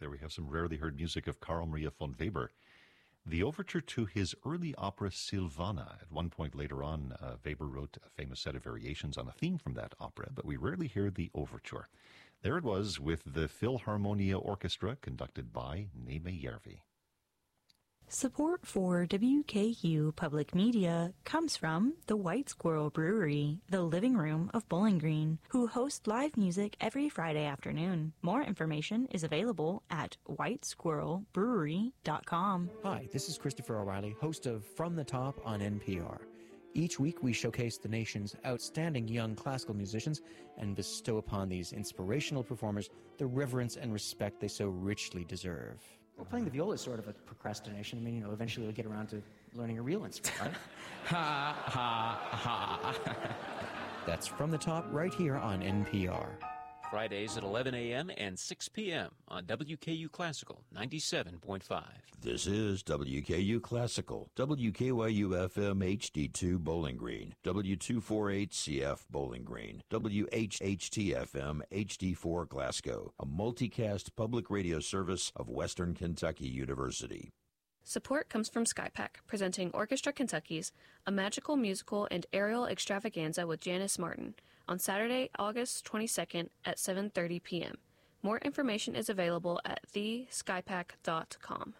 There we have some rarely heard music of Carl Maria von Weber. The overture to his early opera Silvana. At one point later on, Weber wrote a famous set of variations on a theme from that opera, but we rarely hear the overture. There it was with the Philharmonia Orchestra, conducted by Németh Järvi. Support for WKU Public Media comes from the White Squirrel Brewery, the living room of Bowling Green, who host live music every Friday afternoon. More information is available at whitesquirrelbrewery.com. Hi, this is Christopher O'Reilly, host of From the Top on NPR. Each week we showcase the nation's outstanding young classical musicians and bestow upon these inspirational performers the reverence and respect they so richly deserve. Well, playing the viola is sort of a procrastination. I mean, eventually we'll get around to learning a real instrument, right? Ha, ha, ha. That's From the Top right here on NPR. Fridays at 11 a.m. and 6 p.m. on WKU Classical 97.5. This is WKU Classical, WKYU-FM HD2 Bowling Green, W248CF Bowling Green, WHHT-FM HD4 Glasgow, a multicast public radio service of Western Kentucky University. Support comes from SkyPack, presenting Orchestra Kentucky's A Magical Musical and Aerial Extravaganza with Janice Martin on Saturday, August 22nd at 7:30 p.m. More information is available at theskypack.com.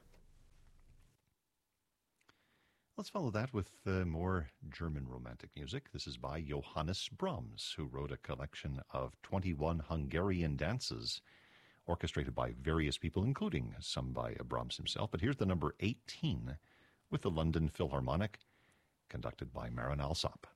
Let's follow that with more German romantic music. This is by Johannes Brahms, who wrote a collection of 21 Hungarian dances orchestrated by various people, including some by Brahms himself. But here's the number 18 with the London Philharmonic, conducted by Marin Alsop.